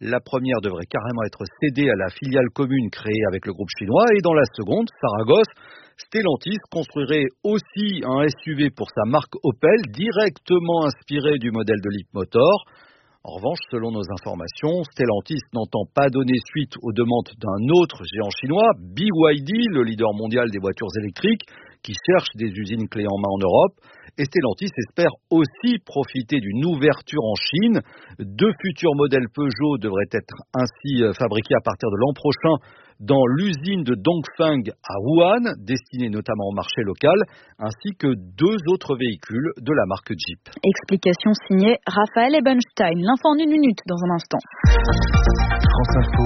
La première devrait carrément être cédée à la filiale commune créée avec le groupe chinois et dans la seconde, Saragosse, Stellantis construirait aussi un SUV pour sa marque Opel, directement inspiré du modèle de Leapmotor. En revanche, selon nos informations, Stellantis n'entend pas donner suite aux demandes d'un autre géant chinois, BYD, le leader mondial des voitures électriques, qui cherche des usines clés en main en Europe. Et Stellantis espère aussi profiter d'une ouverture en Chine. 2 futurs modèles Peugeot devraient être ainsi fabriqués à partir de l'an prochain dans l'usine de Dongfeng à Wuhan, destinée notamment au marché local, ainsi que 2 autres véhicules de la marque Jeep. Explication signée Raphaël Ebenstein. L'info en 1 minute dans un instant. France Info,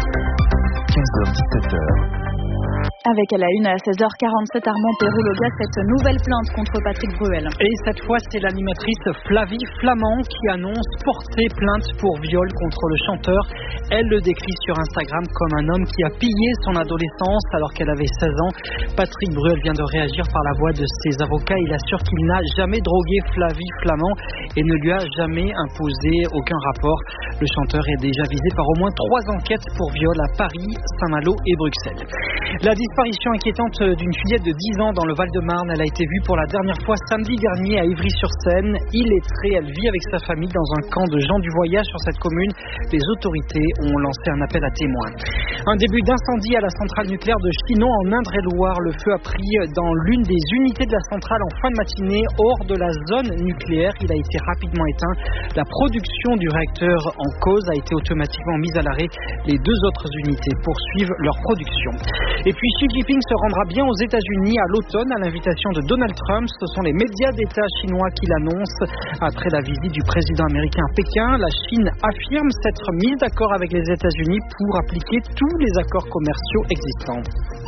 15h-17h. Avec à la une à 16h47, Armand Perrault-Loga, cette nouvelle plainte contre Patrick Bruel. Et cette fois, c'est l'animatrice Flavie Flamand qui annonce porter plainte pour viol contre le chanteur. Elle le décrit sur Instagram comme un homme qui a pillé son adolescence alors qu'elle avait 16 ans. Patrick Bruel vient de réagir par la voix de ses avocats. Il assure qu'il n'a jamais drogué Flavie Flamand et ne lui a jamais imposé aucun rapport. Le chanteur est déjà visé par au moins 3 enquêtes pour viol à Paris, Saint-Malo et Bruxelles. La disparition inquiétante d'une fillette de 10 ans dans le Val-de-Marne, elle a été vue pour la dernière fois samedi dernier à Ivry-sur-Seine. Illettrée, elle vit avec sa famille dans un camp de gens du voyage sur cette commune. Les autorités ont lancé un appel à témoins. Un début d'incendie à la centrale nucléaire de Chinon en Indre-et-Loire. Le feu a pris dans l'une des unités de la centrale en fin de matinée, hors de la zone nucléaire. Il a été rapidement éteint. La production du réacteur en cause a été automatiquement mise à l'arrêt. Les 2 autres unités poursuivent leur production. Et puis Xi Jinping se rendra bien aux États-Unis à l'automne à l'invitation de Donald Trump. Ce sont les médias d'État chinois qui l'annoncent. Après la visite du président américain à Pékin, la Chine affirme s'être mise d'accord avec les États-Unis pour appliquer tous les accords commerciaux existants.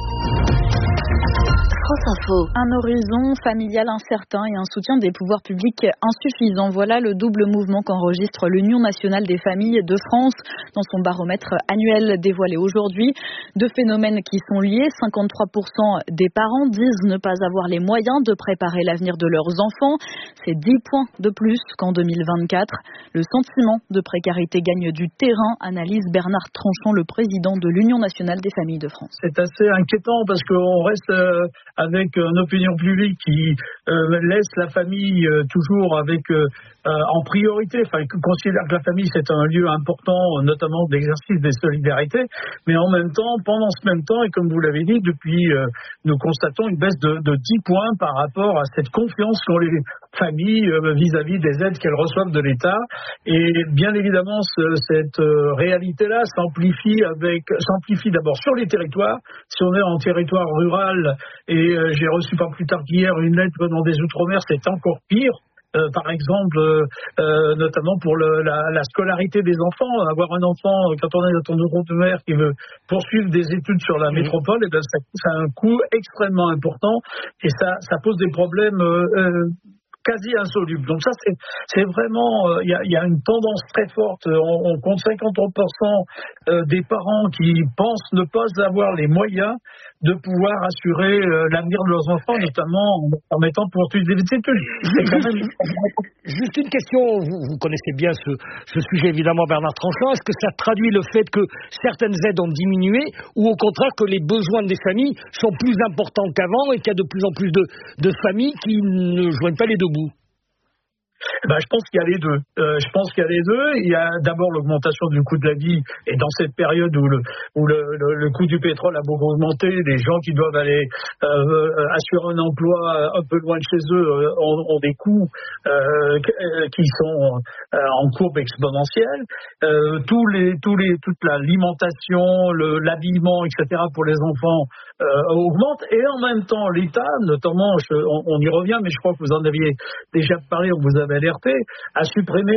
France Info. Un horizon familial incertain et un soutien des pouvoirs publics insuffisant. Voilà le double mouvement qu'enregistre l'Union nationale des familles de France dans son baromètre annuel dévoilé aujourd'hui. 2 phénomènes qui sont liés. 53% des parents disent ne pas avoir les moyens de préparer l'avenir de leurs enfants. C'est 10 points de plus qu'en 2024. Le sentiment de précarité gagne du terrain, analyse Bernard Tranchon, le président de l'Union nationale des familles de France. C'est assez inquiétant parce qu'on reste avec une opinion publique qui laisse la famille toujours avec en priorité, enfin considère que la famille c'est un lieu important, notamment d'exercice des solidarités, mais en même temps, pendant ce même temps, et comme vous l'avez dit, depuis nous constatons une baisse de 10 points par rapport à cette confiance qu'ont les familles vis-à-vis des aides qu'elles reçoivent de l'État. Et bien évidemment, cette réalité-là s'amplifie d'abord sur les territoires. Si on est en territoire rural, et j'ai reçu pas plus tard qu'hier une lettre venant des Outre-mer, c'est encore pire. Par exemple, notamment pour la scolarité des enfants. Avoir un enfant, quand on est dans ton Outre-mer qui veut poursuivre des études sur la métropole, et bien ça a un coût extrêmement important et ça pose des problèmes quasi insoluble. Donc ça, c'est vraiment, il y a une tendance très forte. On compte 53% des parents qui pensent ne pas avoir les moyens de pouvoir assurer l'avenir de leurs enfants, notamment en permettant de poursuivre des études. Juste une question, vous connaissez bien ce sujet évidemment, Bernard Tranchon. Est-ce que ça traduit le fait que certaines aides ont diminué ou au contraire que les besoins des familles sont plus importants qu'avant et qu'il y a de plus en plus de familles qui ne joignent pas les 2 bouts? Je pense qu'il y a les deux. Il y a d'abord l'augmentation du coût de la vie, et dans cette période où le coût du pétrole a beaucoup augmenté, les gens qui doivent aller assurer un emploi un peu loin de chez eux ont des coûts qui sont en courbe exponentielle. Toute l'alimentation, l'habillement, etc. pour les enfants augmente, et en même temps l'État, notamment, on y revient, mais je crois que vous en aviez déjà parlé, on vous avait alerté, a supprimé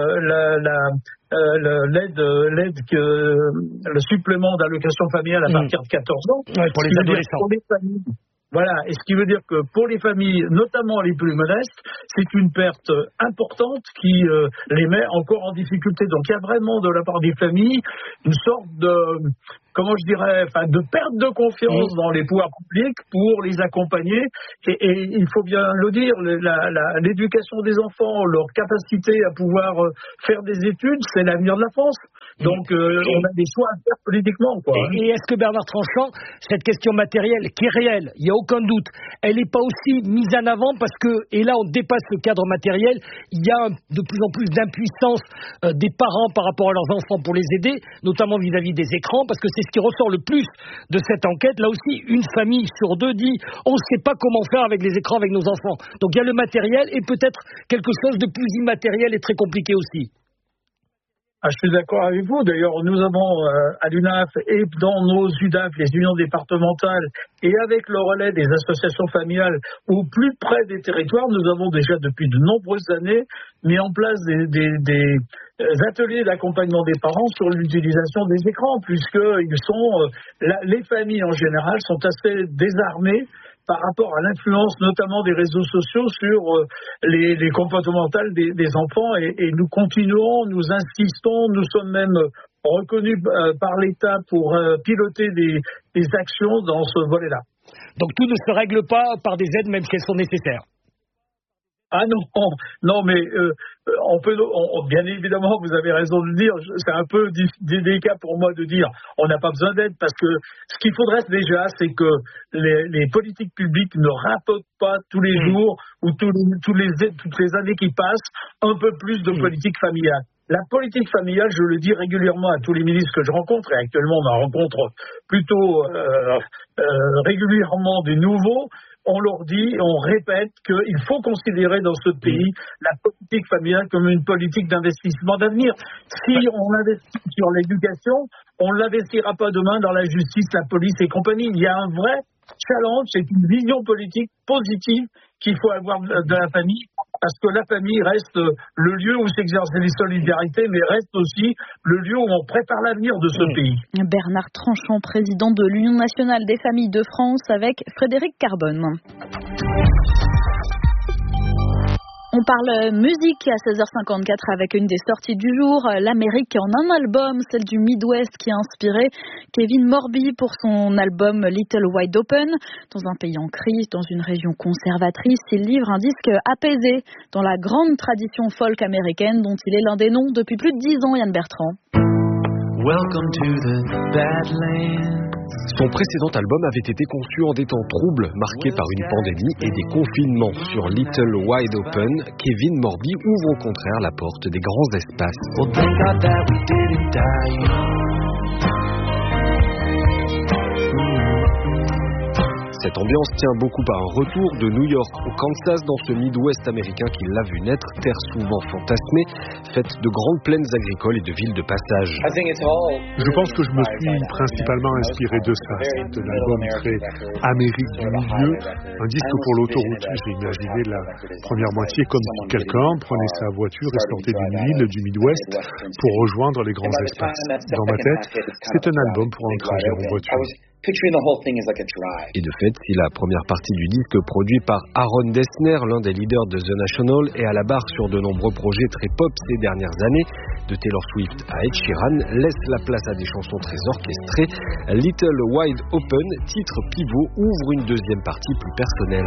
le supplément d'allocation familiale à partir de 14 ans. Ouais, pour les adolescents. Pour les familles. Voilà, et ce qui veut dire que pour les familles, notamment les plus modestes, c'est une perte importante qui les met encore en difficulté. Donc il y a vraiment de la part des familles une sorte de perte de confiance dans les pouvoirs publics pour les accompagner. Et il faut bien le dire, l'éducation des enfants, leur capacité à pouvoir faire des études, c'est l'avenir de la France. Donc, on a des choix à faire politiquement, quoi. Et est-ce que Bernard Tranchant, cette question matérielle, qui est réelle, il n'y a aucun doute, elle n'est pas aussi mise en avant parce que, et là on dépasse le cadre matériel, il y a de plus en plus d'impuissance des parents par rapport à leurs enfants pour les aider, notamment vis-à-vis des écrans, parce que c'est ce qui ressort le plus de cette enquête. Là aussi, une famille sur deux dit on ne sait pas comment faire avec les écrans avec nos enfants. Donc il y a le matériel et peut-être quelque chose de plus immatériel et très compliqué aussi. Je suis d'accord avec vous. D'ailleurs, nous avons à l'UNAF et dans nos UDAF, les unions départementales, et avec le relais des associations familiales au plus près des territoires, nous avons déjà depuis de nombreuses années mis en place des ateliers d'accompagnement des parents sur l'utilisation des écrans, puisque les familles en général sont assez désarmées par rapport à l'influence notamment des réseaux sociaux sur les comportements mentaux des enfants, et nous continuons, nous insistons, nous sommes même reconnus par l'État pour piloter des actions dans ce volet-là. Donc tout ne se règle pas par des aides, même si elles sont nécessaires. Ah non, mais bien évidemment, vous avez raison de le dire, c'est un peu délicat pour moi de dire on n'a pas besoin d'aide, parce que ce qu'il faudrait déjà, c'est que les politiques publiques ne rapportent pas tous les jours ou toutes les années qui passent un peu plus de politique familiale. La politique familiale, je le dis régulièrement à tous les ministres que je rencontre, et actuellement on en rencontre plutôt régulièrement des nouveaux. On leur dit, on répète qu'il faut considérer dans ce pays la politique familiale comme une politique d'investissement d'avenir. Si on investit sur l'éducation, on ne l'investira pas demain dans la justice, la police et compagnie. Il y a un vrai challenge, c'est une vision politique positive qu'il faut avoir de la famille, parce que la famille reste le lieu où s'exercent les solidarités, mais reste aussi le lieu où on prépare l'avenir de ce pays. Bernard Tranchant, président de l'Union nationale des familles de France, avec Frédéric Carbone. On parle musique à 16h54 avec une des sorties du jour. L'Amérique en un album, celle du Midwest qui a inspiré Kevin Morby pour son album Little Wide Open. Dans un pays en crise, dans une région conservatrice, il livre un disque apaisé dans la grande tradition folk américaine dont il est l'un des noms depuis plus de 10 ans, Yann Bertrand. Welcome to the Badlands. Son précédent album avait été conçu en des temps troubles, marqués par une pandémie et des confinements. Sur Little Wide Open, Kevin Morby ouvre au contraire la porte des grands espaces. Cette ambiance tient beaucoup à un retour de New York au Kansas, dans ce Midwest américain qui l'a vu naître, terre souvent fantasmée, faite de grandes plaines agricoles et de villes de passage. Je pense que je me suis principalement inspiré de ça. C'est un album très Amérique du milieu, un disque pour l'autoroute. J'ai imaginé la première moitié comme si quelqu'un prenait sa voiture et sortait d'une ville du Midwest pour rejoindre les grands espaces. Dans ma tête, c'est un album pour un trajet en voiture. Et de fait, si la première partie du disque, produit par Aaron Dessner, l'un des leaders de The National, est à la barre sur de nombreux projets très pop ces dernières années, de Taylor Swift à Ed Sheeran, laisse la place à des chansons très orchestrées. Little Wide Open, titre pivot, ouvre une deuxième partie plus personnelle.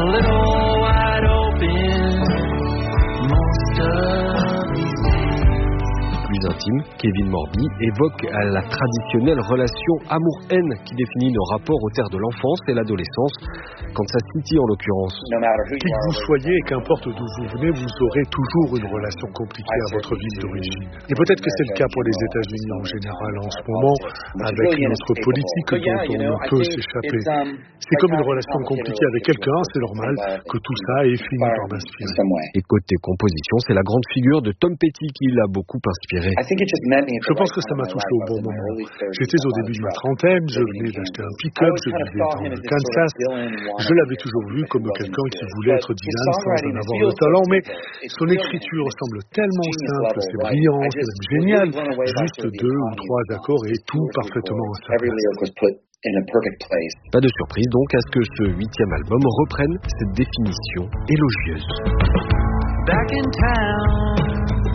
Plus intime, Kevin Morby évoque la traditionnelle relation amour-haine qui définit nos rapports aux terres de l'enfance et l'adolescence, Kansas City en l'occurrence. Qui que vous soyez et qu'importe d'où vous venez, vous aurez toujours une relation compliquée à votre ville d'origine. Et peut-être que c'est le cas pour les États-Unis en général en ce moment, avec notre politique dont on ne peut s'échapper. C'est comme une relation compliquée avec quelqu'un, c'est normal que tout ça ait fini par m'inspirer. Et côté composition, c'est la grande figure de Tom Petty qui l'a beaucoup inspiré. Je pense que ça m'a touché au bon moment. J'étais au début de ma trentaine, je venais d'acheter un pick-up, je vivais dans le Kansas. Je l'avais toujours vu comme quelqu'un qui voulait être Dylan sans en avoir le talent, mais son écriture semble tellement simple, c'est brillant, c'est même génial. Juste 2 ou 3 accords et tout parfaitement à sa place. Pas de surprise donc à ce que ce 8e album reprenne cette définition élogieuse. Back in town.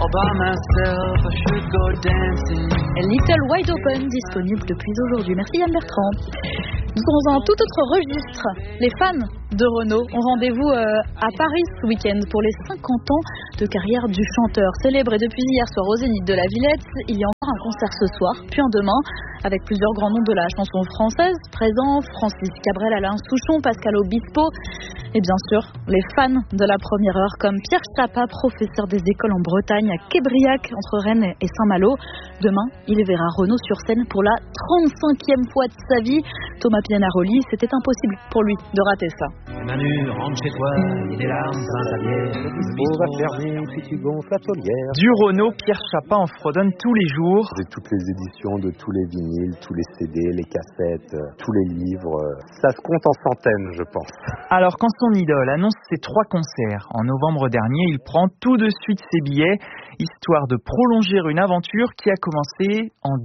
All by myself, I should go dancing. Little Wide Open, disponible depuis aujourd'hui. Merci Yann Bertrand. Nous sommes dans un tout autre registre. Les fans de Renaud ont rendez-vous à Paris ce week-end pour les 50 ans de carrière du chanteur. Célébré depuis hier soir au Zénith de la Villette, il y a encore un concert ce soir, puis un demain, avec plusieurs grands noms de la chanson française présents, Francis Cabrel, Alain Souchon, Pascal Obispo, et bien sûr, les fans de la première heure comme Pierre Chapa, professeur des écoles en Bretagne à Québriac, entre Rennes et Saint-Malo. Demain, il verra Renaud sur scène pour la 35e fois de sa vie. Thomas Pianaroli, c'était impossible pour lui de rater ça. Manu, rentre chez toi, il est là, dans ta bière. On va fermer si tu gonfles la taulière. Du Renaud, Pierre Chapa en fredonne tous les jours. De toutes les éditions, de tous les vinyles, tous les CD, les cassettes, tous les livres. Ça se compte en centaines, je pense. Alors quand son idole annonce ses 3 concerts en novembre dernier, il prend tout de suite ses billets, histoire de prolonger une aventure qui a commencé en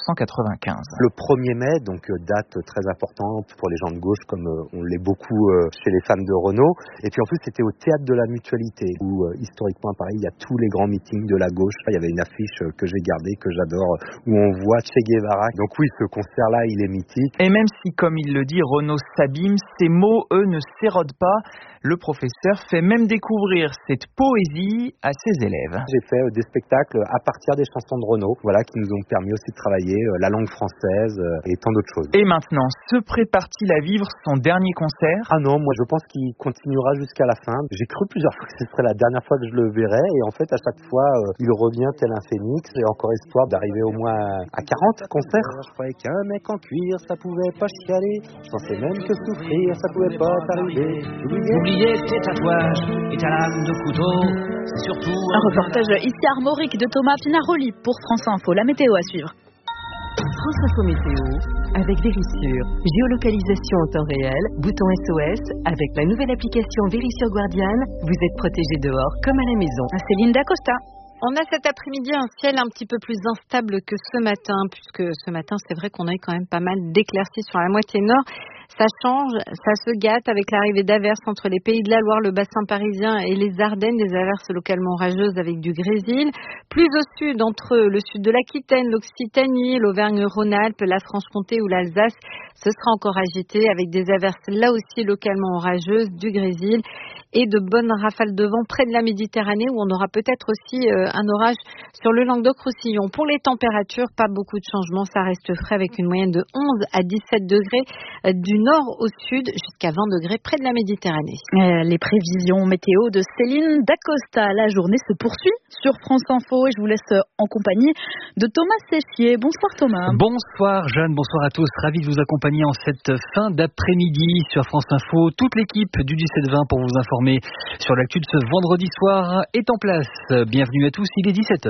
1995. Le 1er mai, donc date très importante pour les gens de gauche, comme on l'est beaucoup chez les fans de Renaud. Et puis en plus, c'était au Théâtre de la Mutualité, où historiquement à Paris, il y a tous les grands meetings de la gauche. Il y avait une affiche que j'ai gardée, que j'adore, où on voit Che Guevara. Donc oui, ce concert-là, il est mythique. Et même si, comme il le dit, Renaud s'abîme, ses mots, eux, ne s'érodent pas. Le professeur fait même découvrir cette poésie à ses élèves. J'ai fait des spectacles à partir des chansons de Renaud, voilà, qui nous ont permis aussi de travailler la langue française et tant d'autres choses. Et maintenant, se prépare-t-il à vivre son dernier concert ? Ah non, moi je pense qu'il continuera jusqu'à la fin. J'ai cru plusieurs fois que ce serait la dernière fois que je le verrais, et en fait à chaque fois il revient tel un phénix. J'ai encore espoir d'arriver au moins à 40 concerts. Je croyais qu'un mec en cuir ça pouvait pas chialer. Je pensais même que souffrir ça pouvait pas t'arriver. Oubliez tes tatouages et ta lame de couteau, c'est surtout un reportage ici armorique de Thomas Pinaroli pour France Info. La météo à suivre. France Info Météo, avec Vérissure. Géolocalisation en temps réel, bouton SOS. Avec la nouvelle application Vérissure Guardian, vous êtes protégé dehors comme à la maison. Céline Dacosta. On a cet après-midi un ciel un petit peu plus instable que ce matin, puisque ce matin, c'est vrai qu'on a eu quand même pas mal d'éclaircies sur la moitié nord. Ça change, ça se gâte avec l'arrivée d'averses entre les Pays de la Loire, le bassin parisien et les Ardennes, des averses localement orageuses avec du grésil. Plus au sud, entre le sud de l'Aquitaine, l'Occitanie, l'Auvergne-Rhône-Alpes, la Franche-Comté ou l'Alsace, ce sera encore agité avec des averses là aussi localement orageuses, du grésil et de bonnes rafales de vent près de la Méditerranée où on aura peut-être aussi un orage sur le Languedoc-Roussillon. Pour les températures, pas beaucoup de changements, ça reste frais avec une moyenne de 11 à 17 degrés du nord au sud jusqu'à 20 degrés près de la Méditerranée. Les prévisions météo de Céline Dacosta. La journée se poursuit sur France Info et je vous laisse en compagnie de Thomas Sessier. Bonsoir Thomas. Bonsoir Jeanne, bonsoir à tous. Ravi de vous accompagner en cette fin d'après-midi sur France Info. Toute l'équipe du 17-20 pour vous informer sur l'actu de ce vendredi soir est en place. Bienvenue à tous, il est 17h.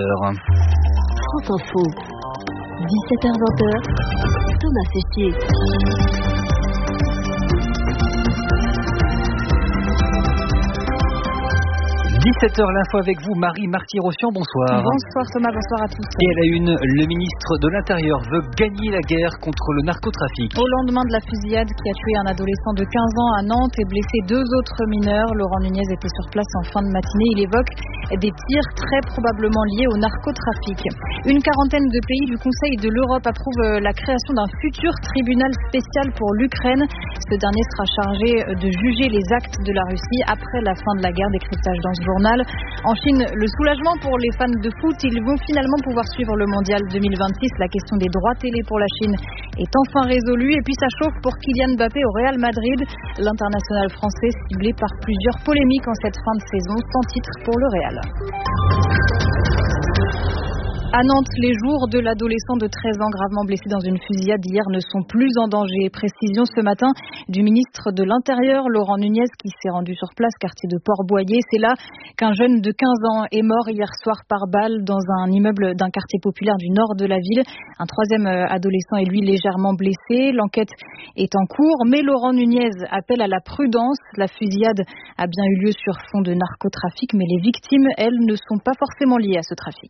France Info, 17h-20h, Thomas Sessier. 17h, l'info avec vous, Marie Marty-Rossian, bonsoir. Bonsoir Thomas, bonsoir à tous. Et à la une, le ministre de l'Intérieur veut gagner la guerre contre le narcotrafic. Au lendemain de la fusillade qui a tué un adolescent de 15 ans à Nantes et blessé 2 autres mineurs, Laurent Nunez était sur place en fin de matinée. Il évoque des tirs très probablement liés au narcotrafic. Une quarantaine de pays du Conseil de l'Europe approuvent la création d'un futur tribunal spécial pour l'Ukraine. Ce dernier sera chargé de juger les actes de la Russie après la fin de la guerre. Décryptage dans ce journal. En Chine, le soulagement pour les fans de foot. Ils vont finalement pouvoir suivre le mondial 2026. La question des droits télé pour la Chine est enfin résolue. Et puis ça chauffe pour Kylian Mbappé au Real Madrid. L'international français ciblé par plusieurs polémiques en cette fin de saison, sans titre pour le Real. À Nantes, les jours de l'adolescent de 13 ans gravement blessé dans une fusillade hier ne sont plus en danger. Précision ce matin du ministre de l'Intérieur, Laurent Nunez, qui s'est rendu sur place, quartier de Port-Boyer. C'est là qu'un jeune de 15 ans est mort hier soir par balle dans un immeuble d'un quartier populaire du nord de la ville. Un troisième adolescent est lui légèrement blessé. L'enquête est en cours, mais Laurent Nunez appelle à la prudence. La fusillade a bien eu lieu sur fond de narcotrafic, mais les victimes, elles, ne sont pas forcément liées à ce trafic.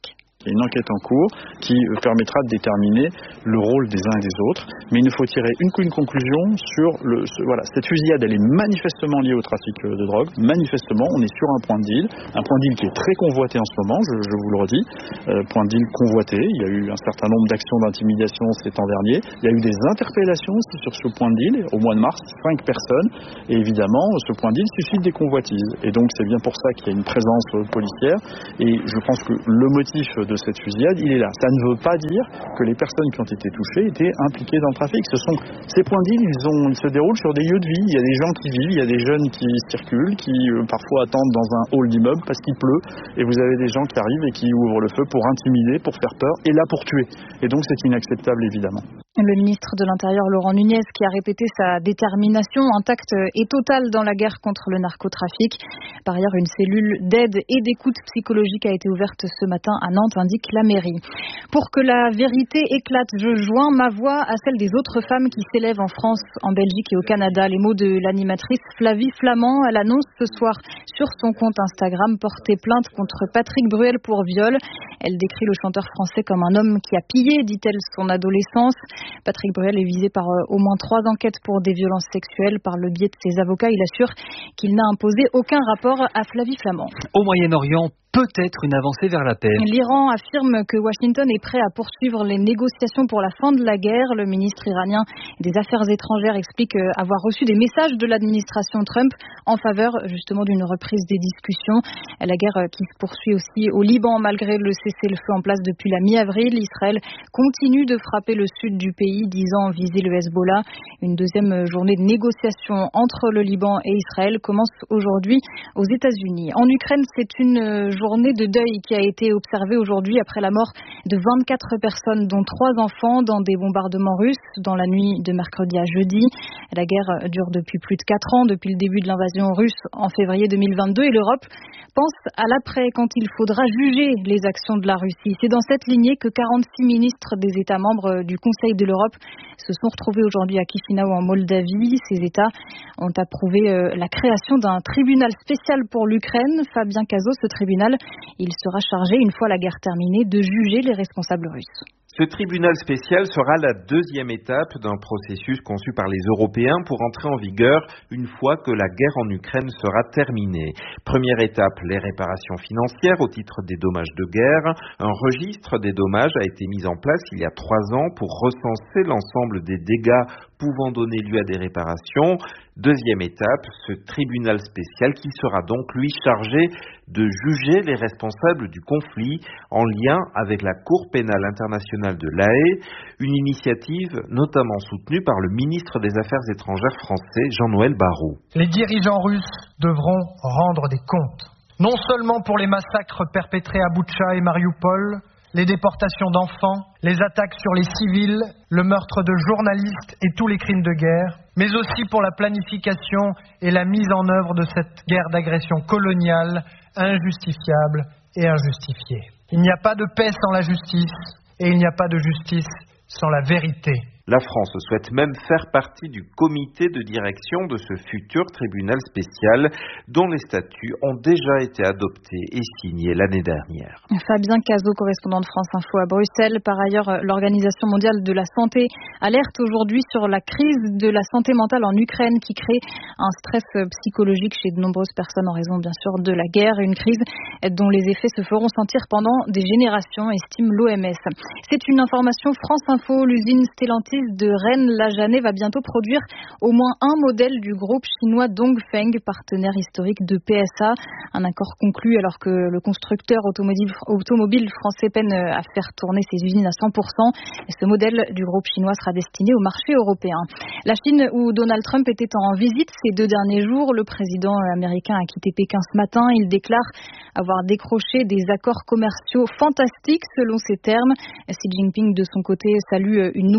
Il y a une enquête en cours qui permettra de déterminer le rôle des uns et des autres, mais il nous faut tirer une conclusion sur cette fusillade. Elle est manifestement liée au trafic de drogue. Manifestement, on est sur un point de deal qui est très convoité en ce moment, je vous le redis. Point de deal convoité. Il y a eu un certain nombre d'actions d'intimidation ces temps derniers. Il y a eu des interpellations aussi sur ce point de deal au mois de mars, 5 personnes. Et évidemment, ce point de deal suscite des convoitises. Et donc, c'est bien pour ça qu'il y a une présence policière. Et je pense que le motif de cette fusillade, il est là. Ça ne veut pas dire que les personnes qui ont été touchées étaient impliquées dans le trafic. Ces points de deal, ils se déroulent sur des lieux de vie. Il y a des gens qui vivent, il y a des jeunes qui circulent, qui parfois attendent dans un hall d'immeuble parce qu'il pleut. Et vous avez des gens qui arrivent et qui ouvrent le feu pour intimider, pour faire peur, et là pour tuer. Et donc c'est inacceptable évidemment. Le ministre de l'Intérieur Laurent Nunez qui a répété sa détermination intacte et totale dans la guerre contre le narcotrafic. Par ailleurs, une cellule d'aide et d'écoute psychologique a été ouverte ce matin à Nantes, indique la mairie. Pour que la vérité éclate, je joins ma voix à celle des autres femmes qui s'élèvent en France, en Belgique et au Canada. Les mots de l'animatrice Flavie Flamand. Elle annonce ce soir sur son compte Instagram porter plainte contre Patrick Bruel pour viol. Elle décrit le chanteur français comme un homme qui a pillé, dit-elle, son adolescence. Patrick Bruel est visé par au moins 3 enquêtes pour des violences sexuelles. Par le biais de ses avocats, il assure qu'il n'a imposé aucun rapport à Flavie Flamand. Au Moyen-Orient, peut-être une avancée vers la paix. L'Iran affirme que Washington est prêt à poursuivre les négociations pour la fin de la guerre. Le ministre iranien des Affaires étrangères explique avoir reçu des messages de l'administration Trump en faveur justement d'une reprise des discussions. La guerre qui se poursuit aussi au Liban malgré le cessez-le-feu en place depuis la mi-avril. Israël continue de frapper le sud du pays, disant viser le Hezbollah. Une deuxième journée de négociation entre le Liban et Israël commence aujourd'hui aux États-Unis. En Ukraine, c'est une journée de deuil qui a été observée aujourd'hui après la mort de 24 personnes, dont 3 enfants, dans des bombardements russes dans la nuit de mercredi à jeudi. La guerre dure depuis plus de 4 ans, depuis le début de l'invasion russe en février 2022, et l'Europe pense à l'après, quand il faudra juger les actions de la Russie. C'est dans cette lignée que 46 ministres des États membres du Conseil de l'Europe se sont retrouvés aujourd'hui à Chisinau en Moldavie. Ces États ont approuvé la création d'un tribunal spécial pour l'Ukraine. Fabien Cazot, ce tribunal, il sera chargé, une fois la guerre terminée, de juger les responsables russes. Ce tribunal spécial sera la deuxième étape d'un processus conçu par les Européens pour entrer en vigueur une fois que la guerre en Ukraine sera terminée. Première étape, les réparations financières au titre des dommages de guerre. Un registre des dommages a été mis en place il y a 3 ans pour recenser l'ensemble des dégâts pouvant donner lieu à des réparations. Deuxième étape, ce tribunal spécial qui sera donc lui chargé de juger les responsables du conflit en lien avec la Cour pénale internationale de La Haye, une initiative notamment soutenue par le ministre des Affaires étrangères français Jean-Noël Barrot. Les dirigeants russes devront rendre des comptes, non seulement pour les massacres perpétrés à Boutcha et Mariupol, les déportations d'enfants, les attaques sur les civils, le meurtre de journalistes et tous les crimes de guerre, mais aussi pour la planification et la mise en œuvre de cette guerre d'agression coloniale injustifiable et injustifiée. Il n'y a pas de paix sans la justice et il n'y a pas de justice sans la vérité. La France souhaite même faire partie du comité de direction de ce futur tribunal spécial dont les statuts ont déjà été adoptés et signés l'année dernière. Fabien Cazot, correspondant de France Info à Bruxelles. Par ailleurs, l'Organisation mondiale de la santé alerte aujourd'hui sur la crise de la santé mentale en Ukraine qui crée un stress psychologique chez de nombreuses personnes en raison bien sûr de la guerre. Une crise dont les effets se feront sentir pendant des générations, estime l'OMS. C'est une information France Info. L'usine Stellantis de Rennes-la-Janée va bientôt produire au moins un modèle du groupe chinois Dongfeng, partenaire historique de PSA. Un accord conclu alors que le constructeur automobile français peine à faire tourner ses usines à 100%. Et ce modèle du groupe chinois sera destiné au marché européen. La Chine, où Donald Trump était en visite ces 2 derniers jours, le président américain a quitté Pékin ce matin. Il déclare avoir décroché des accords commerciaux fantastiques selon ses termes. Xi Jinping, de son côté, salue une nouvelle relation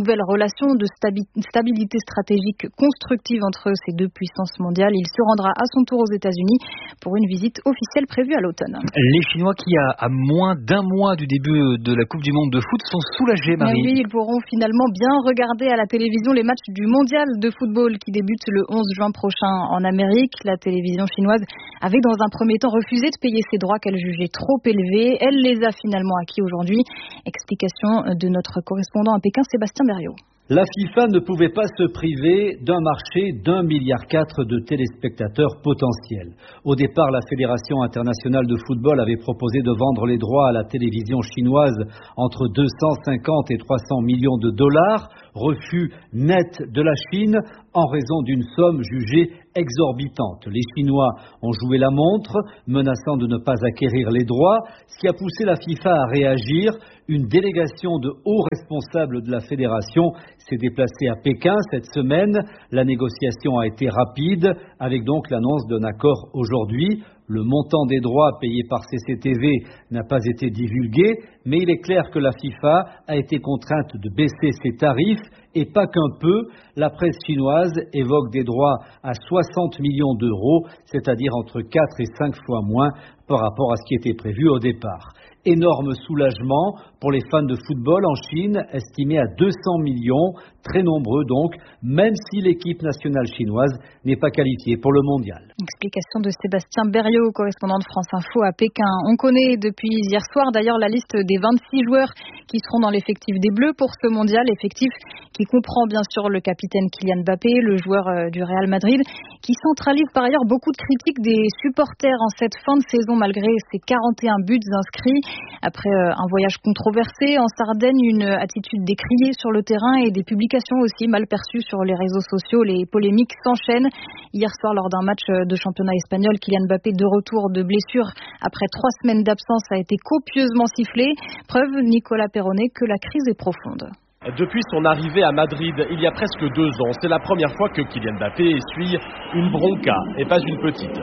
relation de stabilité stratégique constructive entre ces deux puissances mondiales. Il se rendra à son tour aux États-Unis pour une visite officielle prévue à l'automne. Les Chinois qui, à moins d'un mois du début de la Coupe du Monde de foot, sont soulagés, Marie. Oui, ils pourront finalement bien regarder à la télévision les matchs du mondial de football qui débute le 11 juin prochain en Amérique. La télévision chinoise avait dans un premier temps refusé de payer ses droits qu'elle jugeait trop élevés. Elle les a finalement acquis aujourd'hui. Explication de notre correspondant à Pékin, Sébastien Berriot. La FIFA ne pouvait pas se priver d'un marché d'1,4 milliard de téléspectateurs potentiels. Au départ, la Fédération internationale de football avait proposé de vendre les droits à la télévision chinoise entre 250 et 300 millions de dollars. Refus net de la Chine en raison d'une somme jugée exorbitante. Les Chinois ont joué la montre, menaçant de ne pas acquérir les droits, ce qui a poussé la FIFA à réagir. Une délégation de hauts responsables de la fédération s'est déplacée à Pékin cette semaine. La négociation a été rapide, avec donc l'annonce d'un accord aujourd'hui. Le montant des droits payés par CCTV n'a pas été divulgué, mais il est clair que la FIFA a été contrainte de baisser ses tarifs, et pas qu'un peu. La presse chinoise évoque des droits à 60 millions d'euros, c'est-à-dire entre 4 et 5 fois moins par rapport à ce qui était prévu au départ. Énorme soulagement pour les fans de football en Chine, estimé à 200 millions, très nombreux donc, même si l'équipe nationale chinoise n'est pas qualifiée pour le mondial. Explication de Sébastien Berriot, correspondant de France Info à Pékin. On connaît depuis hier soir d'ailleurs la liste des 26 joueurs qui seront dans l'effectif des Bleus pour ce mondial, effectif qui comprend bien sûr le capitaine Kylian Mbappé, le joueur du Real Madrid, qui centralise par ailleurs beaucoup de critiques des supporters en cette fin de saison malgré ses 41 buts inscrits. Après un voyage controversé en Sardaigne, une attitude décriée sur le terrain et des publications aussi mal perçues sur les réseaux sociaux, les polémiques s'enchaînent. Hier soir, lors d'un match de championnat espagnol, Kylian Mbappé, de retour de blessure après 3 semaines d'absence, a été copieusement sifflé. Preuve, Nicolas Perronnet, que la crise est profonde. Depuis son arrivée à Madrid, il y a presque 2 ans, c'est la première fois que Kylian Mbappé essuie une bronca, et pas une petite.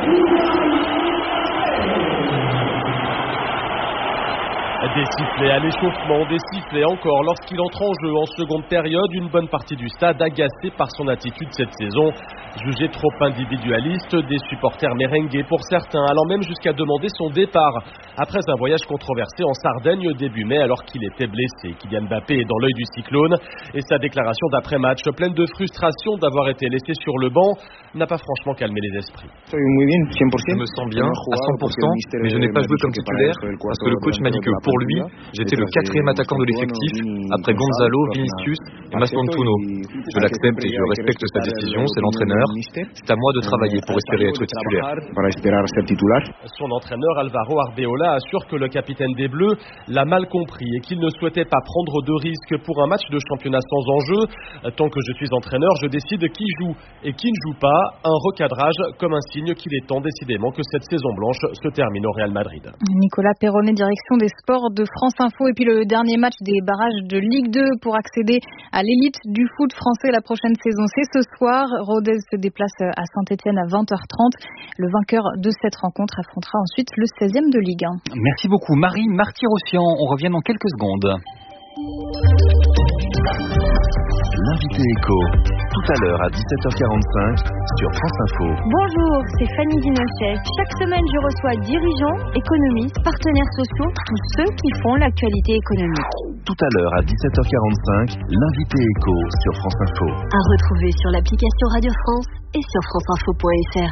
Des sifflets à l'échauffement, des sifflets encore lorsqu'il entre en jeu en seconde période. Une bonne partie du stade agacée par son attitude cette saison, jugée trop individualiste, des supporters merengués pour certains, allant même jusqu'à demander son départ après un voyage controversé en Sardaigne début mai alors qu'il était blessé. Kylian Mbappé est dans l'œil du cyclone et sa déclaration d'après-match, pleine de frustration d'avoir été laissé sur le banc, n'a pas franchement calmé les esprits. Je me sens bien à 100%, mais je n'ai pas joué comme titulaire parce que le coach m'a dit que pour lui, j'étais le 4e attaquant de l'effectif, après Gonzalo, Vinicius et Maspontuno. Je l'accepte et je respecte sa décision, c'est l'entraîneur. C'est à moi de travailler pour espérer être titulaire. Son entraîneur Alvaro Arbeola assure que le capitaine des Bleus l'a mal compris et qu'il ne souhaitait pas prendre de risques pour un match de championnat sans enjeu. Tant que je suis entraîneur, je décide qui joue et qui ne joue pas. Un recadrage comme un signe qu'il est temps décidément que cette saison blanche se termine au Real Madrid. Nicolas Perronnet, direction des sports de France Info. Et puis le dernier match des barrages de Ligue 2 pour accéder à l'élite du foot français la prochaine saison, c'est ce soir. Rodez se déplace à Saint-Etienne à 20h30. Le vainqueur de cette rencontre affrontera ensuite le 16e de Ligue 1. Merci beaucoup Marie Marty-Rossian. On revient dans quelques secondes. L'invité éco, tout à l'heure à 17h45 sur France Info. Bonjour, c'est Fanny Dinochet. Chaque semaine, je reçois dirigeants, économistes, partenaires sociaux, tous ceux qui font l'actualité économique. Tout à l'heure à 17h45, l'invité éco sur France Info. À retrouver sur l'application Radio France et sur franceinfo.fr.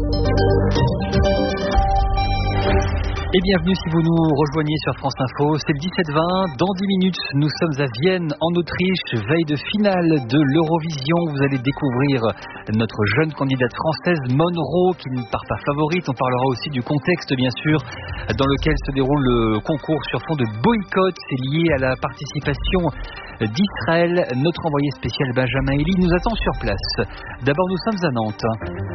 Et bienvenue si vous nous rejoignez sur France Info, c'est le 17-20, dans 10 minutes nous sommes à Vienne en Autriche, veille de finale de l'Eurovision, vous allez découvrir notre jeune candidate française Monroe qui ne part pas favorite, on parlera aussi du contexte bien sûr dans lequel se déroule le concours sur fond de boycott, c'est lié à la participation d'Israël, notre envoyé spécial Benjamin Elie nous attend sur place. D'abord nous sommes à Nantes.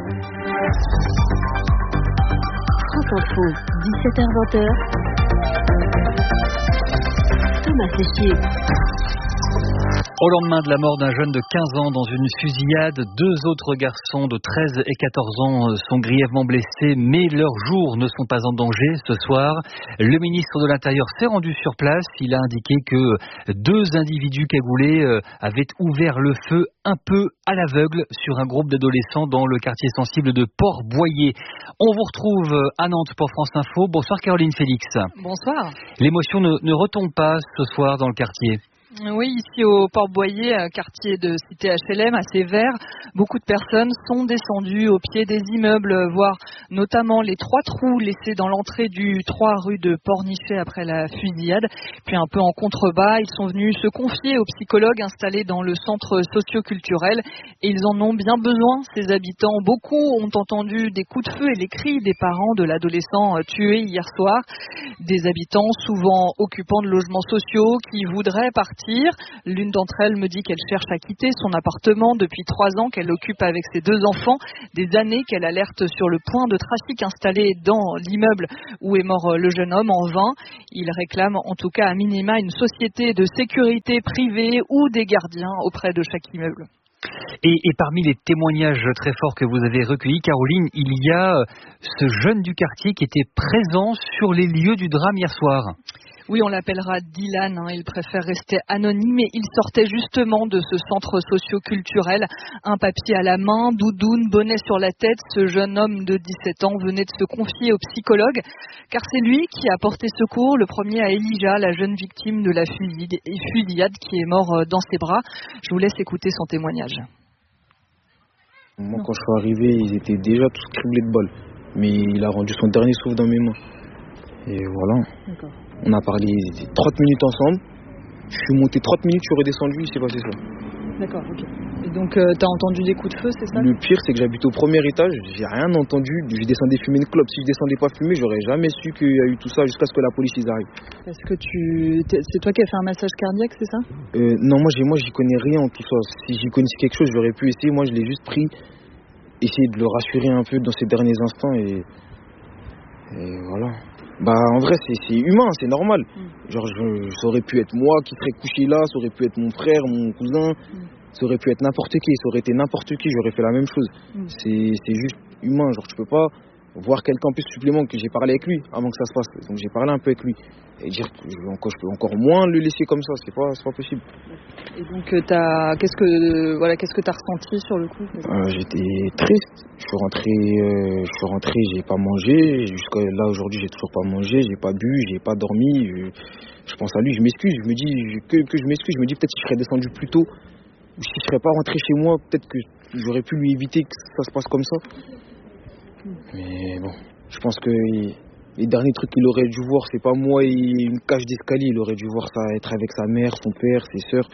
France Info, 17h-20h. Thomas Sessier. Au lendemain de la mort d'un jeune de 15 ans dans une fusillade, 2 autres garçons de 13 et 14 ans sont grièvement blessés, mais leurs jours ne sont pas en danger ce soir. Le ministre de l'Intérieur s'est rendu sur place. Il a indiqué que 2 individus cagoulés avaient ouvert le feu un peu à l'aveugle sur un groupe d'adolescents dans le quartier sensible de Port-Boyer. On vous retrouve à Nantes pour France Info. Bonsoir Caroline Félix. Bonsoir. L'émotion ne retombe pas ce soir dans le quartier. Oui, ici au Port-Boyer, quartier de cité HLM, assez vert, beaucoup de personnes sont descendues au pied des immeubles, voir notamment les 3 trous laissés dans l'entrée du 3 rue de Pornichet après la fusillade. Puis un peu en contrebas, ils sont venus se confier aux psychologues installés dans le centre socio-culturel et ils en ont bien besoin, ces habitants. Beaucoup ont entendu des coups de feu et les cris des parents de l'adolescent tué hier soir. Des habitants souvent occupants de logements sociaux qui voudraient partir. L'une d'entre elles me dit qu'elle cherche à quitter son appartement depuis 3 ans qu'elle occupe avec ses 2 enfants, des années qu'elle alerte sur le point de trafic installé dans l'immeuble où est mort le jeune homme en vain. Il réclame en tout cas à minima une société de sécurité privée ou des gardiens auprès de chaque immeuble. Et parmi les témoignages très forts que vous avez recueillis, Caroline, il y a ce jeune du quartier qui était présent sur les lieux du drame hier soir. Oui, on l'appellera Dylan, il préfère rester anonyme et il sortait justement de ce centre socio-culturel, un papier à la main, doudoune, bonnet sur la tête. Ce jeune homme de 17 ans venait de se confier au psychologue car c'est lui qui a porté secours, le premier à Elijah, la jeune victime de la fusillade qui est mort dans ses bras. Je vous laisse écouter son témoignage. Moi, quand je suis arrivé, ils étaient déjà tous criblés de balles, mais il a rendu son dernier souffle dans mes mains. Et voilà. D'accord. On a parlé 30 minutes ensemble. Je suis monté 30 minutes, je suis redescendu, il s'est passé ça. D'accord, ok. Et donc, t'as entendu des coups de feu, c'est ça? Le pire, c'est que j'habite au premier étage, j'ai rien entendu. Je descendais fumer une clope. Si je descendais pas fumer, j'aurais jamais su qu'il y a eu tout ça jusqu'à ce que la police y arrive. Est-ce que c'est toi qui as fait un massage cardiaque, c'est ça? Non, moi, j'y connais rien en tout ça. Si j'y connaissais quelque chose, j'aurais pu essayer. Moi, je l'ai juste pris, essayer de le rassurer un peu dans ces derniers instants et voilà. Bah en vrai c'est humain, c'est normal. Genre ça aurait pu être moi qui serais couché là, ça aurait pu être mon frère, mon cousin, ça aurait pu être n'importe qui, ça aurait été n'importe qui, j'aurais fait la même chose. C'est juste humain, genre tu peux pas voir quelqu'un en plus supplément que j'ai parlé avec lui avant que ça se passe. Donc j'ai parlé un peu avec lui et dire que je peux encore moins le laisser comme ça, c'est pas possible. Et donc qu'est-ce que t'as ressenti sur le coup? J'étais triste. Je suis rentré, j'ai pas mangé. Jusqu'à là aujourd'hui, j'ai toujours pas mangé, j'ai pas bu, j'ai pas dormi. Je pense à lui, je m'excuse. Je me dis que je m'excuse. Je me dis peut-être si je serais descendu plus tôt, ou si je serais pas rentré chez moi, peut-être que j'aurais pu lui éviter que ça se passe comme ça. Mais bon, je pense que les derniers trucs qu'il aurait dû voir, c'est pas moi et une cage d'escalier. Il aurait dû voir ça être avec sa mère, son père, ses sœurs.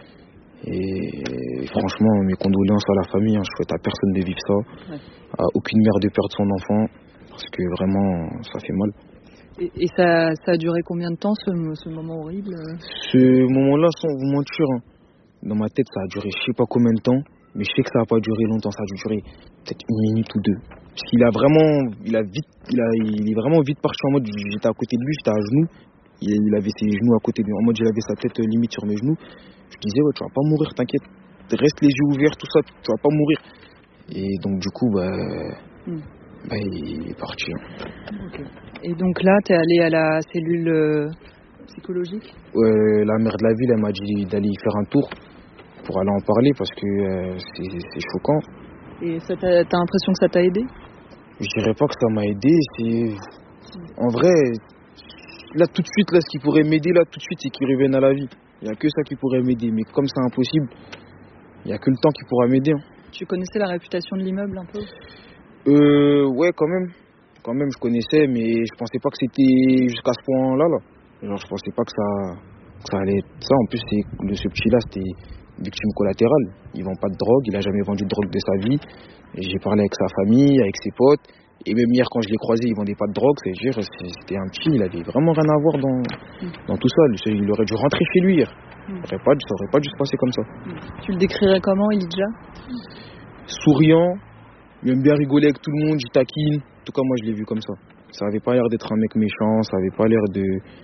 Et franchement, mes condoléances à la famille. Je souhaite à personne de vivre ça, à aucune mère de perdre son enfant, parce que vraiment, ça fait mal. Et ça a duré combien de temps ce moment horrible? Ce moment-là, sans vous mentir, dans ma tête, ça a duré je sais pas combien de temps, mais je sais que ça n'a pas duré longtemps. Ça a dû durer peut-être 1 minute ou 2. Parce qu'il il est vraiment vite parti en mode, j'étais à côté de lui, j'étais à genoux, il avait ses genoux à côté de lui, en mode il avait sa tête limite sur mes genoux. Je disais ouais, tu vas pas mourir, t'inquiète, reste les yeux ouverts, tout ça, tu vas pas mourir. Et donc du coup il est parti. Okay. Et donc là t'es allé à la cellule psychologique? La maire de la ville, elle m'a dit d'aller y faire un tour pour aller en parler parce que c'est choquant. Et t'as l'impression que ça t'a aidé? Je dirais pas que ça m'a aidé, en vrai, là tout de suite, là, ce qui pourrait m'aider là tout de suite, c'est qu'il revienne à la vie. Il n'y a que ça qui pourrait m'aider, mais comme c'est impossible, il n'y a que le temps qui pourra m'aider. Tu connaissais la réputation de l'immeuble un peu? Ouais, quand même je connaissais, mais je pensais pas que c'était jusqu'à ce point-là. Genre je pensais pas que ça allait être ça. En plus ce petit-là, c'était victime collatérale. Il vend pas de drogue, il a jamais vendu de drogue de sa vie. Et j'ai parlé avec sa famille, avec ses potes. Et même hier, quand je l'ai croisé, il vendait pas de drogue. C'est-à-dire, c'était un petit, il avait vraiment rien à voir dans tout ça. Il aurait dû rentrer chez lui hier. Ça aurait pas dû se passer comme ça. Tu le décrirais comment, Elijah? Souriant, il aime bien rigoler avec tout le monde, il taquine. En tout cas, moi, je l'ai vu comme ça. Ça avait pas l'air d'être un mec méchant, ça avait pas l'air de...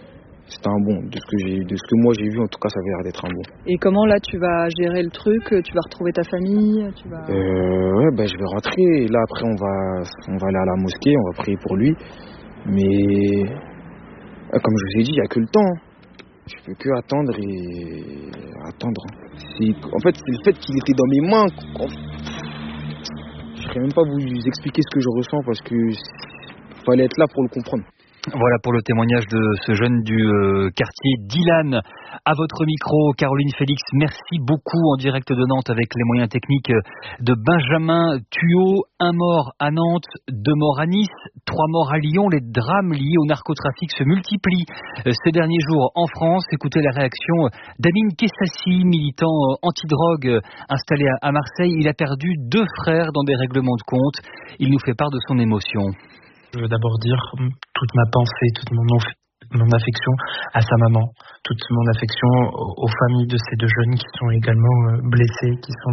c'était un bon. De ce que moi j'ai vu, en tout cas, ça avait l'air d'être un bon. Et comment là tu vas gérer le truc? Tu vas retrouver ta famille? Ouais, je vais rentrer. Là après on va aller à la mosquée, on va prier pour lui. Mais comme je vous ai dit, il n'y a que le temps. Je peux que attendre et attendre. En fait, c'est le fait qu'il était dans mes mains. Je ne saurais même pas vous expliquer ce que je ressens parce que fallait être là pour le comprendre. Voilà pour le témoignage de ce jeune du quartier Dylan. À votre micro, Caroline Félix, merci beaucoup en direct de Nantes avec les moyens techniques de Benjamin Thuot. 1 mort à Nantes, 2 morts à Nice, 3 morts à Lyon. Les drames liés au narcotrafic se multiplient ces derniers jours en France. Écoutez la réaction d'Amin Kessassi, militant anti-drogue installé à Marseille. Il a perdu 2 frères dans des règlements de compte. Il nous fait part de son émotion. Je veux d'abord dire toute ma pensée, toute mon affection à sa maman, toute mon affection aux familles de ces 2 jeunes qui sont également blessés,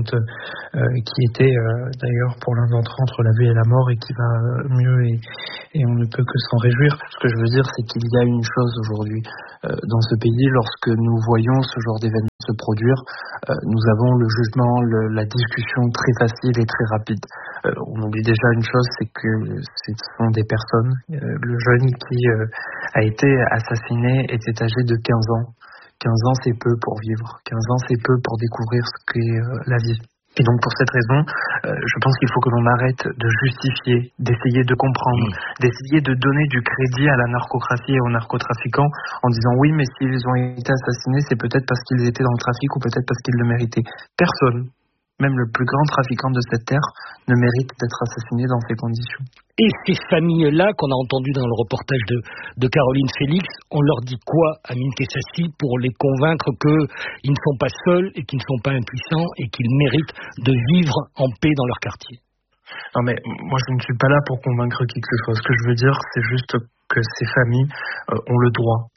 qui étaient d'ailleurs pour l'un d'entre eux entre la vie et la mort et qui va mieux et on ne peut que s'en réjouir. Ce que je veux dire, c'est qu'il y a une chose aujourd'hui dans ce pays, lorsque nous voyons ce genre d'événement se produire, nous avons le jugement, la discussion très facile et très rapide. On oublie déjà une chose, c'est que ce sont des personnes. Le jeune qui a été assassiné était âgé de 15 ans. 15 ans, c'est peu pour vivre. 15 ans, c'est peu pour découvrir ce qu'est la vie. Et donc pour cette raison, je pense qu'il faut que l'on arrête de justifier, d'essayer de comprendre, d'essayer de donner du crédit à la narcocratie et aux narcotrafiquants en disant oui, mais s'ils ont été assassinés, c'est peut-être parce qu'ils étaient dans le trafic ou peut-être parce qu'ils le méritaient. Personne, même le plus grand trafiquant de cette terre, ne mérite d'être assassiné dans ces conditions. Et ces familles-là qu'on a entendues dans le reportage de Caroline Félix, on leur dit quoi, Amin Kessassi, pour les convaincre qu'ils ne sont pas seuls et qu'ils ne sont pas impuissants et qu'ils méritent de vivre en paix dans leur quartier? Non mais moi je ne suis pas là pour convaincre qui que ce soit. Ce que je veux dire, c'est juste que ces familles ont le droit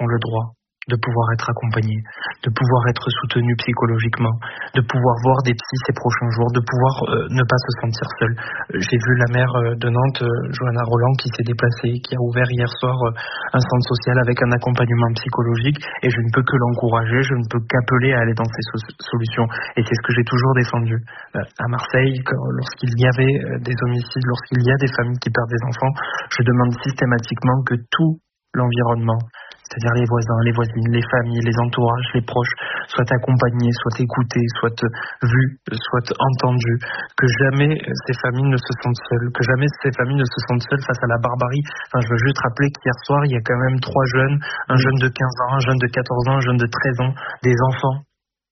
de pouvoir être accompagnés, de pouvoir être soutenus psychologiquement, de pouvoir voir des psys ces prochains jours, de pouvoir ne pas se sentir seul. J'ai vu la maire de Nantes, Johanna Roland, qui s'est déplacée, qui a ouvert hier soir un centre social avec un accompagnement psychologique et je ne peux que l'encourager, je ne peux qu'appeler à aller dans ces solutions. Et c'est ce que j'ai toujours défendu. À Marseille, lorsqu'il y avait des homicides, lorsqu'il y a des familles qui perdent des enfants, je demande systématiquement que tout l'environnement, c'est-à-dire les voisins, les voisines, les familles, les entourages, les proches, soient accompagnés, soient écoutés, soient vus, soient entendus, que jamais ces familles ne se sentent seules, face à la barbarie. Enfin, je veux juste rappeler qu'hier soir, il y a quand même 3 jeunes, un jeune de 15 ans, un jeune de 14 ans, un jeune de 13 ans, des enfants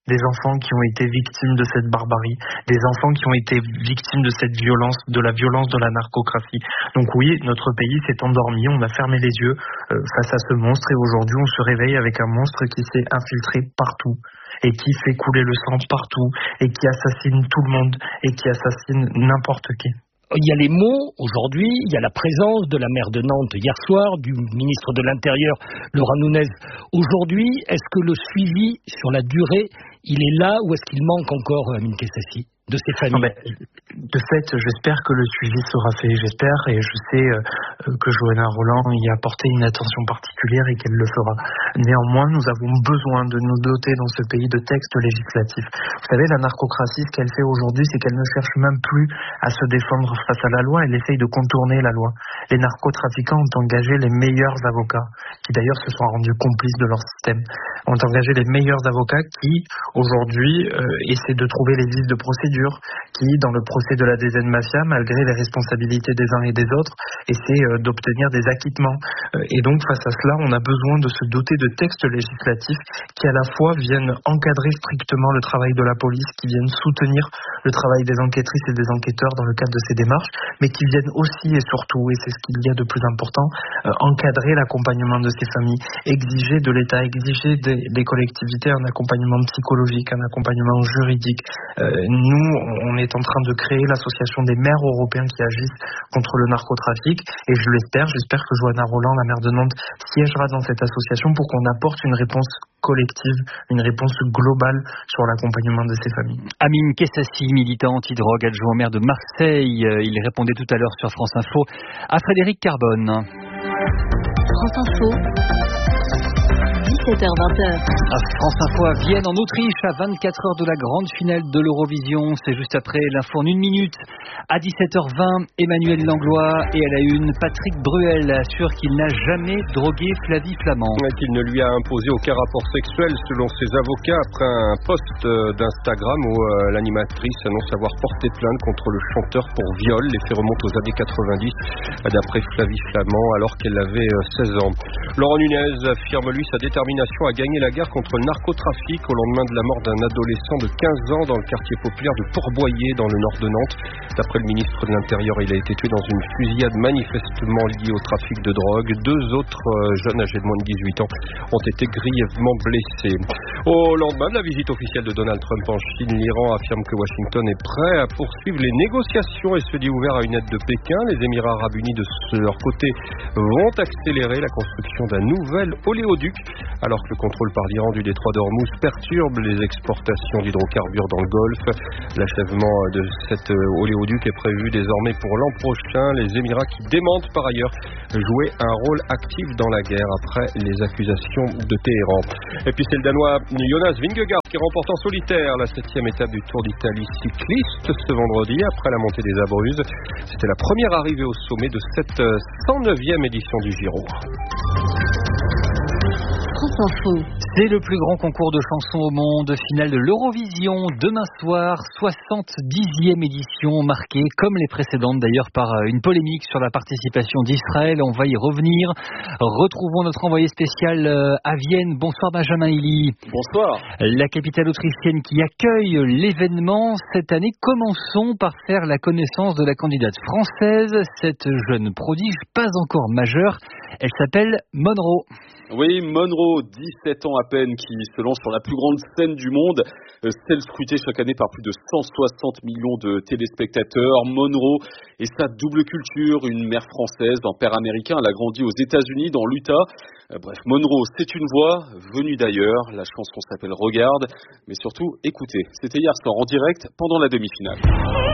qui ont été victimes de cette barbarie, des enfants qui ont été victimes de cette violence, de la violence de la narcocratie. Donc oui, notre pays s'est endormi, on a fermé les yeux face à ce monstre et aujourd'hui on se réveille avec un monstre qui s'est infiltré partout et qui fait couler le sang partout et qui assassine tout le monde et qui assassine n'importe qui. Il y a les mots aujourd'hui, il y a la présence de la maire de Nantes hier soir, du ministre de l'Intérieur, Laurent Nunez. Aujourd'hui, est-ce que le suivi sur la durée, il est là ou est-ce qu'il manque encore, Amin Kessassi, de ces familles? De fait, j'espère que le suivi sera fait, j'espère, et je sais que Johanna Roland y a apporté une attention particulière et qu'elle le fera. Néanmoins, nous avons besoin de nous doter dans ce pays de textes législatifs. Vous savez, la narcocratie, ce qu'elle fait aujourd'hui, c'est qu'elle ne cherche même plus à se défendre face à la loi, elle essaye de contourner la loi. Les narcotrafiquants ont engagé les meilleurs avocats, qui d'ailleurs se sont rendus complices de leur système, ont engagé les meilleurs avocats qui, aujourd'hui, essaient de trouver les vices de procédure, qui, dans le procès de la DZ Mafia, malgré les responsabilités des uns et des autres, essaient d'obtenir des acquittements. Et donc, face à cela, on a besoin de se doter de textes législatifs qui, à la fois, viennent encadrer strictement le travail de la police, qui viennent soutenir le travail des enquêtrices et des enquêteurs dans le cadre de ces démarches, mais qui viennent aussi et surtout, et c'est ce qu'il y a de plus important, encadrer l'accompagnement de ces familles, exiger de l'État, exiger des collectivités un accompagnement psychologique, un accompagnement juridique. Nous, on est en train de créer l'association des maires européens qui agissent contre le narcotrafic et j'espère que Johanna Roland, la maire de Nantes, siégera dans cette association pour qu'on apporte une réponse collective, une réponse globale sur l'accompagnement de ces familles. Amin Kessassi, militant anti-drogue, adjoint au maire de Marseille, il répondait tout à l'heure sur France Info à Frédéric Carbone. France Info. 17h-20h. France Info à Vienne, en Autriche, à 24 heures de la grande finale de l'Eurovision. C'est juste après l'info en 1 minute. À 17h20, Emmanuel Langlois, et à la une, Patrick Bruel assure qu'il n'a jamais drogué Flavie Flament. Qu'il ne lui a imposé aucun rapport sexuel selon ses avocats après un post d'Instagram où l'animatrice annonce avoir porté plainte contre le chanteur pour viol. Les faits remontent aux années 90 d'après Flavie Flament alors qu'elle avait 16 ans. Laurent Nunez affirme lui sa détermination à gagner la guerre contre le narcotrafic au lendemain de la mort d'un adolescent de 15 ans dans le quartier populaire de Port-Boyer dans le nord de Nantes. D'après le ministre de l'Intérieur, il a été tué dans une fusillade manifestement liée au trafic de drogue. 2 autres jeunes âgés de moins de 18 ans ont été grièvement blessés. Au lendemain de la visite officielle de Donald Trump en Chine, l'Iran affirme que Washington est prêt à poursuivre les négociations et se dit ouvert à une aide de Pékin. Les Émirats arabes unis de leur côté vont accélérer la construction d'un nouvel oléoduc alors que le contrôle par l'Iran du détroit d'Ormuz perturbe les exportations d'hydrocarbures dans le Golfe. L'achèvement de cet oléoduc est prévu désormais pour l'an prochain. Les Émirats qui démentent par ailleurs jouer un rôle actif dans la guerre après les accusations de Téhéran. Et puis c'est le Danois Jonas Vingegaard qui remporte en solitaire la 7e étape du Tour d'Italie cycliste ce vendredi après la montée des Abruzzes. C'était la première arrivée au sommet de cette 109e édition du Giro. C'est le plus grand concours de chansons au monde, finale de l'Eurovision, demain soir, 70e édition, marquée, comme les précédentes d'ailleurs, par une polémique sur la participation d'Israël. On va y revenir. Retrouvons notre envoyé spécial à Vienne. Bonsoir Benjamin Hilly. Bonsoir. La capitale autrichienne qui accueille l'événement cette année. Commençons par faire la connaissance de la candidate française, cette jeune prodige, pas encore majeure. Elle s'appelle Monroe. Oui, Monroe, 17 ans à peine, qui se lance sur la plus grande scène du monde, celle scrutée chaque année par plus de 160 millions de téléspectateurs. Monroe et sa double culture, une mère française, un père américain, elle a grandi aux États-Unis, dans l'Utah. Bref, Monroe, c'est une voix venue d'ailleurs. La chanson s'appelle Regarde, mais surtout, écoutez, c'était hier soir en direct pendant la demi-finale.